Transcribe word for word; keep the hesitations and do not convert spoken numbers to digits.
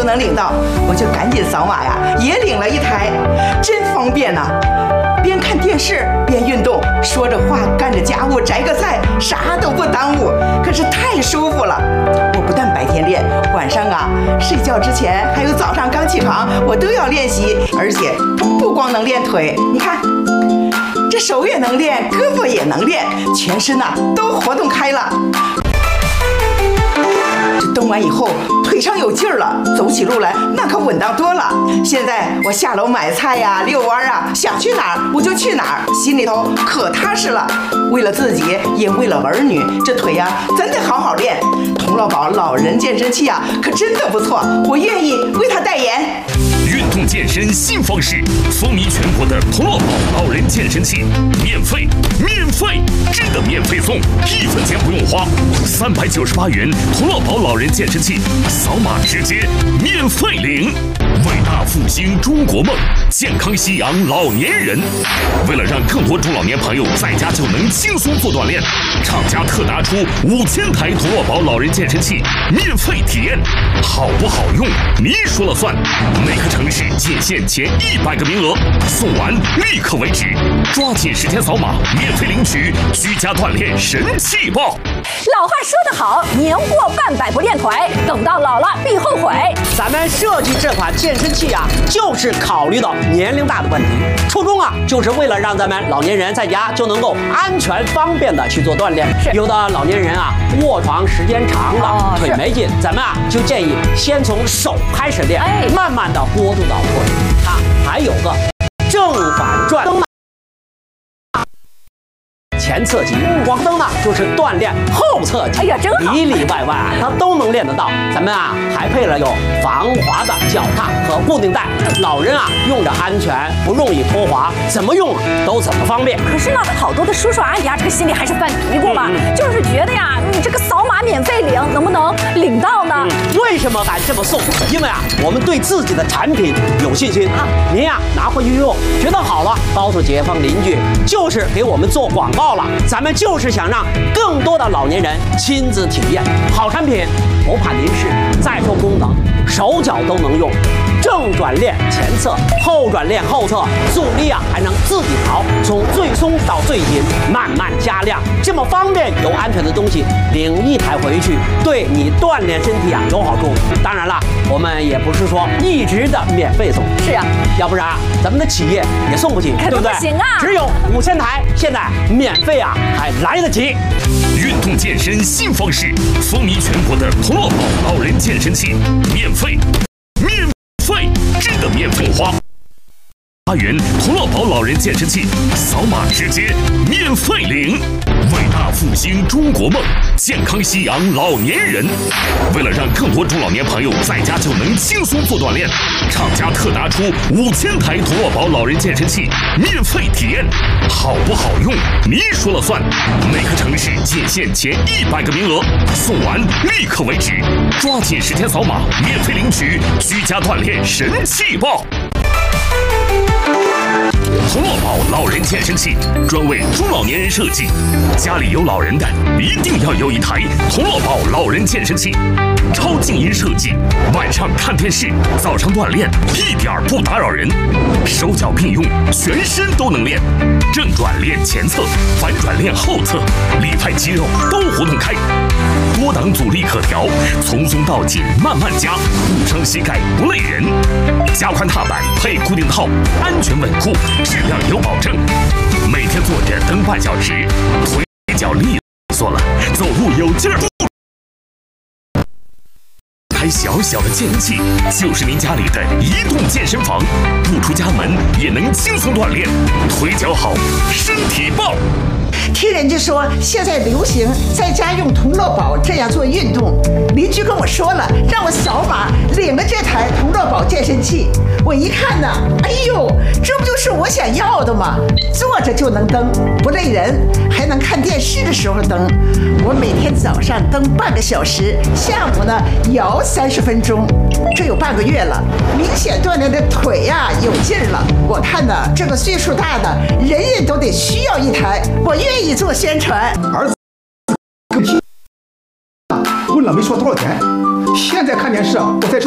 能领到，我就赶紧扫码呀，也领了一台，真方便呐、啊！边看电视边运动，说着话干着家务，摘个菜，啥都不耽误，可是太舒服了。我不但白天练，晚上啊睡觉之前还有早上刚起床，我都要练习，而且不光能练腿，你看。这手也能练，胳膊也能练，全身呐、啊、都活动开了。这动完以后，腿上有劲儿了，走起路来那可稳当多了。现在我下楼买菜呀、遛弯啊，想去哪儿我就去哪儿，心里头可踏实了。为了自己，也为了儿女，这腿呀、啊、真得好好练。童乐宝老人健身器啊，可真的不错，我愿意为他代言。 运动健身新方式，风靡全国的童乐宝老人健身器，免费，免费，真的免费送，一分钱不用花，三百九十八元童乐宝老人健身器，扫码直接免费领。伟大复兴中国梦，健康夕阳老年人。为了让更多中老年朋友在家就能轻松做锻炼，厂家特拿出五千台童乐宝老人健身器免费体验，好不好用你说了算。每个城市仅限前一百个名额，送完立刻为止，抓紧时间扫码免费领取居家锻炼神器包。 老话说得好，年过半百不练腿，等到老了必后悔。 咱们设计这款健身器啊，就是考虑到年龄大的问题，初衷啊，就是为了让咱们老年人在家就能够安全方便的去做锻炼。有的老年人啊，卧床时间长了，哦、腿没劲，咱们啊就建议先从手开始练，哎、慢慢的过渡到腿。啊，还有个正反转灯。前侧肌，广灯呢就是锻炼后侧肌，哎呀，真好，里里外外啊它都能练得到。咱们啊还配了有防滑的脚踏和固定带，老人啊用着安全，不容易脱滑，怎么用都怎么方便。 可是呢，好多的叔叔阿姨啊，这个心里还是犯嘀咕嘛，嗯、就是觉得呀，你这个扫码免费领，能不能领到呢？ 嗯、为什么敢这么送？因为啊，我们对自己的产品有信心啊。您呀拿回去用，觉得好了，告诉街坊邻居，就是给我们做广告了。咱们就是想让更多的老年人亲自体验好产品，不怕您是再说功能，手脚都能用，正转练前侧，后转练后侧，阻力啊还能自己调，从最松到最紧，慢慢加量，这么方便又安全的东西，领一台回去，对你锻炼身体啊有好处。当然了，我们也不是说一直的免费送， 是啊， 要不然咱们的企业也送不起，对不对？ 不行啊， 只有五千台，现在免费啊还来得及。 运动健身新方式，风靡全国的童乐宝老人健身器，免费，免费，真的免费花。八元童乐宝老人健身器，扫码直接免费领。伟大复兴中国梦，健康夕阳老年人。为了让更多中老年朋友在家就能轻松做锻炼，厂家特拿出五千台童乐宝老人健身器免费体验，好不好用你说了算。每个城市仅限前一百个名额，送完立刻为止，抓紧时间扫码免费领取居家锻炼神器包。童乐宝老人健身器专为中老年人设计，家里有老人的一定要有一台童乐宝老人健身器，超静音设计，晚上看电视，早上锻炼一点不打扰人，手脚并用，全身都能练，正转练前侧，反转练后侧，里外肌肉都活动开，多档阻力可调，从松到紧慢慢加，不伤膝盖不累人，加宽踏板配固定套，安全稳固，质量有保证。每天坐着蹬半小时，腿脚利索了，走路有劲儿。台小小的健身器就是您家里的移动健身房，不出家门也能轻松锻炼，腿脚好，身体棒。 听人家说现在流行在家用童乐宝这样做运动，邻居跟我说了，让我扫码领了这台童乐宝健身器。我一看呢，哎呦，这不就是我想要的吗？坐着就能蹬，不累人，还能看电视的时候蹬。我每天早上蹬半个小时，下午呢摇三十分钟，这有半个月了，明显锻炼的腿呀、啊、有劲儿了。我看呢，这个岁数大的人人都得需要一台，我愿意做宣传。 儿子问了没说多少钱，现在看电视我在